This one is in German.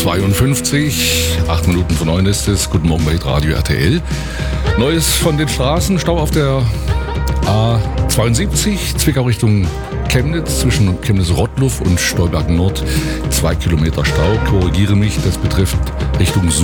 8:52, 8 Minuten vor 9 ist es. Guten Morgen bei Radio RTL. Neues von den Straßen, Stau auf der A72, Zwickau Richtung Chemnitz, zwischen Chemnitz-Rottluff und Stolberg Nord. 2 Kilometer Stau, korrigiere mich, das betrifft Richtung Süden.